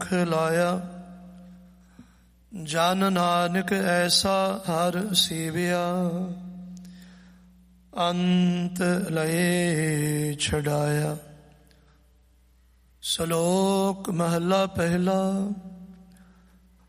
ਮੁਖ ਲਾਇਆ। ਜਨ ਨਾਨਕ ਐਸਾ ਹਰ ਸੇਵਿਆ, ਅੰਤ ਲਏ ਛਡਾਇਆ। ਸ਼ਲੋਕ ਮਹਲਾ ਪਹਿਲਾ।